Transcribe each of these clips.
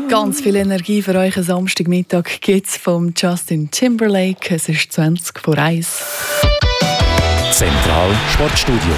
Ganz viel Energie für euch am Samstagmittag gibt es vom Justin Timberlake. Es ist 20:01. Zentral Sportstudio.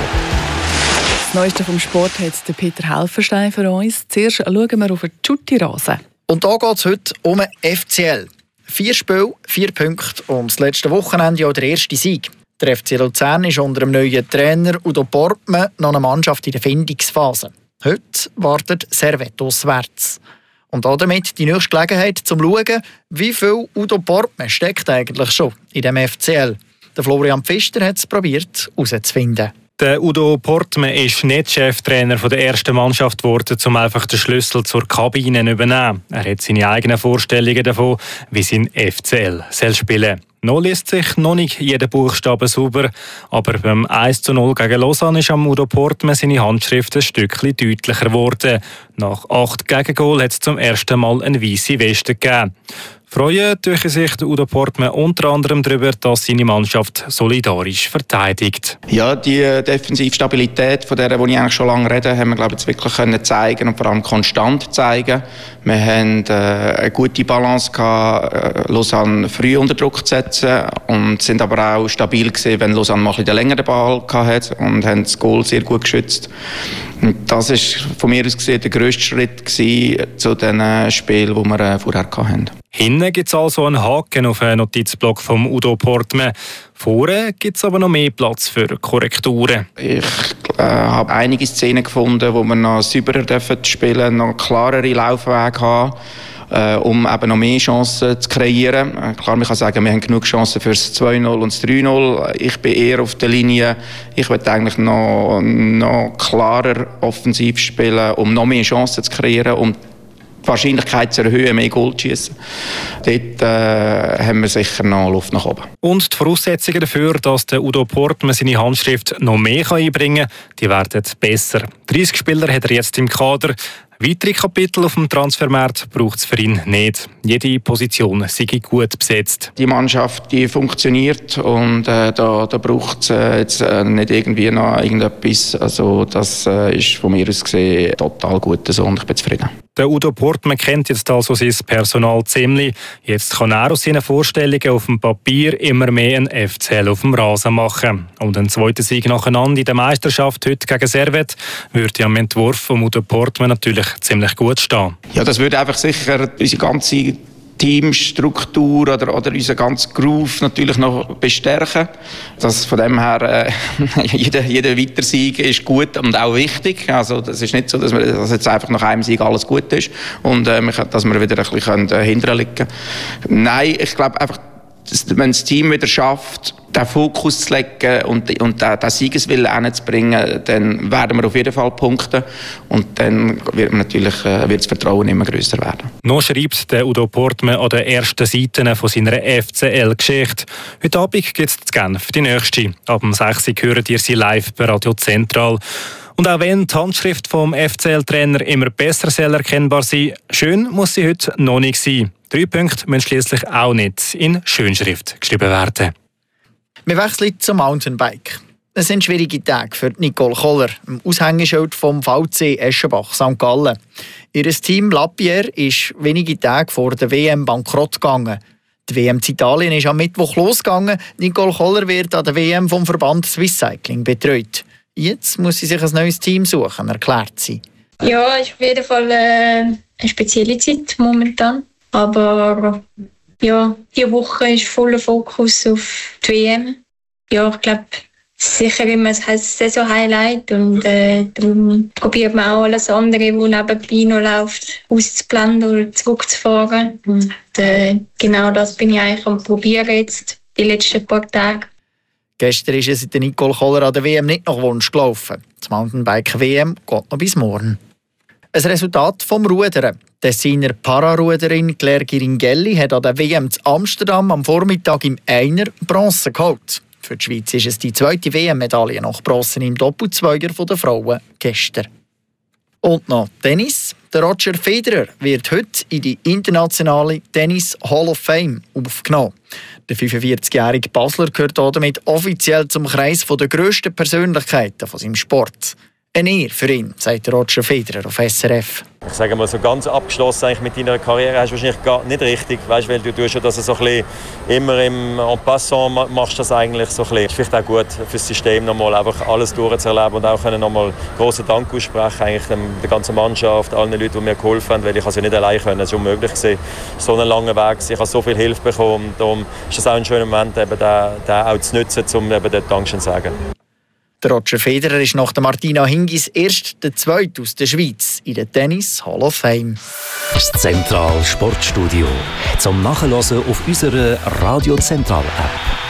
Das Neueste vom Sport hat der Peter Helfenstein für uns. Zuerst schauen wir auf den Schutti-Rasen. Und da geht es heute um FCL. 4 Spiele, 4 Punkte und das letzte Wochenende ja der erste Sieg. Der FC Luzern ist unter dem neuen Trainer Udo Portmann noch eine Mannschaft in der Findungsphase. Heute wartet Servette auswärts. Und damit die nächste Gelegenheit, zum zu schauen, wie viel Udo Portmann steckt eigentlich schon in dem FCL. Der Florian Pfister hat es probiert herauszufinden. Der Udo Portmann ist nicht Cheftrainer der ersten Mannschaft geworden, um einfach den Schlüssel zur Kabine zu übernehmen. Er hat seine eigenen Vorstellungen davon, wie sein FCL spielen soll. Noch liest sich noch nicht jeder Buchstabe sauber, aber beim 1:0 gegen Lausanne ist am Udo Portmann seine Handschrift ein Stückchen deutlicher geworden. Nach 8 Gegengol hat es zum ersten Mal eine weisse Weste gegeben. Freuen tue sich Udo Portmann unter anderem darüber, dass seine Mannschaft solidarisch verteidigt. Ja, die Defensivstabilität, von der ich eigentlich schon lange rede, haben wir jetzt wirklich zeigen und vor allem konstant zeigen. Wir haben eine gute Balance gehabt, Lausanne früh unter Druck zu setzen und sind aber auch stabil gewesen, wenn Lausanne mal den längeren Ball hatte und haben das Goal sehr gut geschützt. Und das ist von mir aus gesehen der grösste Schritt zu den Spielen, die wir vorher hatten. Hinten gibt es also einen Haken auf einen Notizblock von Udo Portmann. Vorne gibt es aber noch mehr Platz für Korrekturen. Ich habe einige Szenen gefunden, wo wir noch sauberer spielen dürfen, noch klarere Laufwege haben, um eben noch mehr Chancen zu kreieren. Klar, man kann sagen, wir haben genug Chancen für das 2:0 und das 3:0. Ich bin eher auf der Linie, ich möchte eigentlich noch klarer offensiv spielen, um noch mehr Chancen zu kreieren, um die Wahrscheinlichkeit zu erhöhen, mehr Goal zu schießen. Dort haben wir sicher noch Luft nach oben. Und die Voraussetzungen dafür, dass der Udo Portmann seine Handschrift noch mehr einbringen kann, die werden besser. 30 Spieler hat er jetzt im Kader. Weitere Kapitel auf dem Transfermarkt braucht es für ihn nicht. Jede Position sei gut besetzt. Die Mannschaft die funktioniert und da braucht es jetzt nicht irgendwie noch irgendetwas. Also das ist von mir aus gesehen total gut so und ich bin zufrieden. Der Udo Portmann kennt jetzt also sein Personal ziemlich. Jetzt kann er aus seinen Vorstellungen auf dem Papier immer mehr ein FCL auf dem Rasen machen. Und ein zweiter Sieg nacheinander in der Meisterschaft heute gegen Servette würde am Entwurf von Udo Portmann natürlich ziemlich gut stehen. Ja, das würde einfach sicher unsere ganze Teamstruktur oder unseren ganzen Groove natürlich noch bestärken. Das von dem her, jeder weitere Sieg ist gut und auch wichtig. Also das ist nicht so, dass jetzt einfach nach einem Sieg alles gut ist und dass wir wieder ein bisschen hinterher liegen können. Nein, ich glaube einfach, wenn das Team wieder schafft, den Fokus zu legen und den Siegeswillen hinzubringen, dann werden wir auf jeden Fall punkten und dann wird das Vertrauen immer grösser werden. Noch schreibt der Udo Portmann an den ersten Seiten von seiner FCL-Geschichte. Heute Abend gibt es in Genf die nächste. Ab dem 6 Uhr hören ihr sie live bei Radio Zentral. Und auch wenn die Handschrift vom FCL-Trainer immer besser erkennbar sein, schön muss sie heute noch nicht sein. 3 Punkte müssen schliesslich auch nicht in Schönschrift geschrieben werden. Wir wechseln zum Mountainbike. Es sind schwierige Tage für Nicole Koller, im Aushängeschild vom VC Eschenbach St. Gallen. Ihr Team Lapierre ist wenige Tage vor der WM bankrott gegangen. Die WM in Italien ist am Mittwoch losgegangen. Nicole Koller wird an der WM vom Verband Swiss Cycling betreut. Jetzt muss sie sich ein neues Team suchen, erklärt sie. Ja, es ist auf jeden Fall eine spezielle Zeit momentan. Aber ja, diese Woche ist voller Fokus auf die WM. Ja, ich glaube, sicher immer ein Saison-Highlight und darum probiert man auch alles andere, was nebenbei noch läuft, auszublenden oder zurückzufahren. Und genau das bin ich eigentlich am Probieren jetzt, die letzten paar Tage. Gestern ist es in der Nicole Koller an der WM nicht nach Wunsch gelaufen. Das Mountainbike-WM geht noch bis morgen. Ein Resultat vom Rudern. Die Tessiner Pararuderin Claire Giringelli hat an der WM zu Amsterdam am Vormittag im Einer Bronze geholt. Für die Schweiz ist es die zweite WM-Medaille nach Bronze im Doppelzweiger der Frauen gestern. Und noch Tennis. Der Roger Federer wird heute in die internationale Tennis Hall of Fame aufgenommen. Der 45-jährige Basler gehört damit offiziell zum Kreis der grössten Persönlichkeiten von seinem Sport. Eine Ehre für ihn, sagt Roger Federer auf SRF. Ich sage mal, so ganz abgeschlossen eigentlich mit deiner Karriere hast du wahrscheinlich gar nicht richtig. Weißt, weil du tust ja das so ein bisschen immer en passant machst das eigentlich so ein bisschen. Es ist vielleicht auch gut für das System, nochmal einfach alles durchzuerleben und auch nochmal großen Dank aussprechen eigentlich der ganzen Mannschaft, allen Leuten, die mir geholfen haben, weil ich es ja nicht allein können. Es war unmöglich gewesen. So einen langen Weg. Ich habe so viel Hilfe bekommen. Darum ist es auch ein schöner Moment, eben den auch zu nutzen, um eben den Dankeschön zu sagen. Der Roger Federer ist nach der Martina Hingis erst der Zweite aus der Schweiz in der Tennis Hall of Fame. Das Zentral Sportstudio zum Nachhören auf unserer Radio Zentral App.